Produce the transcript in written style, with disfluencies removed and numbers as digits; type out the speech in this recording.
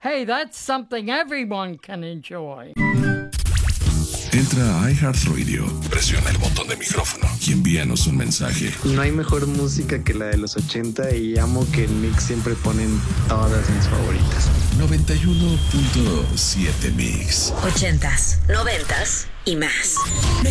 Hey, that's something everyone can enjoy. Entra a iHeartRadio, presiona el botón de micrófono y envíanos un mensaje. No hay mejor música que la de los 80 y amo que en Mix siempre ponen todas mis favoritas. 91.7 Mix. 80s, 90s y más.